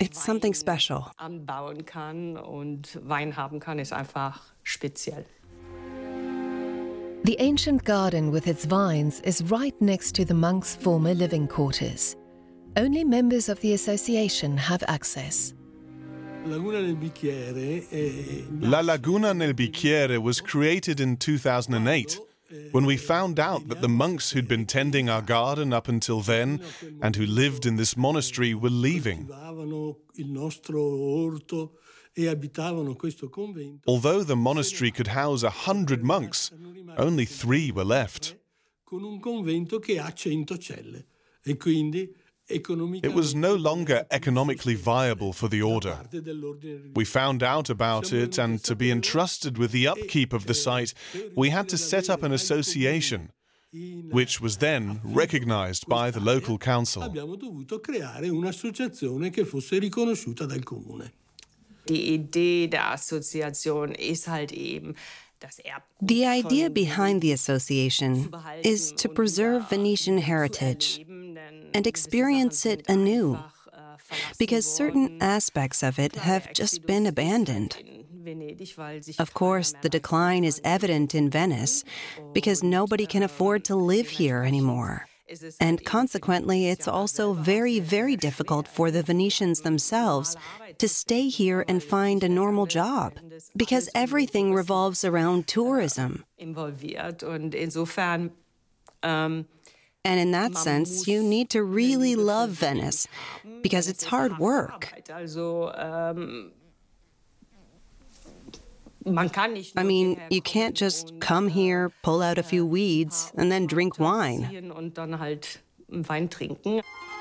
It's something special. anbauen kann und Wein haben kann, ist einfach speziell. The ancient garden with its vines is right next to the monks' former living quarters. Only members of the association have access. La Laguna nel Bicchiere was created in 2008 when we found out that the monks who'd been tending our garden up until then and who lived in this monastery were leaving. Although the monastery could house 100 monks, only 3 were left. It was no longer economically viable for the order. We found out about it, and to be entrusted with the upkeep of the site, we had to set up an association, which was then recognized by the local council. Die Idee der Assoziation ist halt eben, das Erbgut The idea von behind the association behalten is to und preserve wieder Venetian zu heritage erleben, denn and gewisse experience Sachen it sind anew, einfach, verlassen because certain worden. aspects of it Klar, have der just Exodus been ist abandoned. halt in Venedig, weil sich Of keiner course, mehr the decline is leisten kann. evident in Venice because nobody can afford to live here anymore. Es ist halt And eben für die consequently, it's Venezianer also selber very, auch sehr, very sehr difficult schwer. for the Venetians themselves to stay here and find a normal job because everything revolves around tourism. Involviert und insofern And in that sense, you need to really love Venice because it's hard work. Arbeit. Also man kann nicht I nur mean, hierher you can't kommen just und, come here, pull out a few weeds, and then drink wine. ziehen und dann halt Wein trinken.